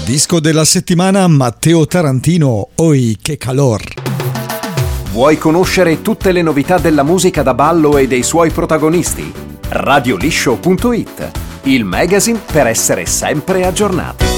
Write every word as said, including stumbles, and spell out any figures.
Disco della settimana Matteo Tarantino, Oi che calor. Vuoi conoscere tutte le novità della musica da ballo e dei suoi protagonisti? radio liscio punto it, il magazine per essere sempre aggiornati.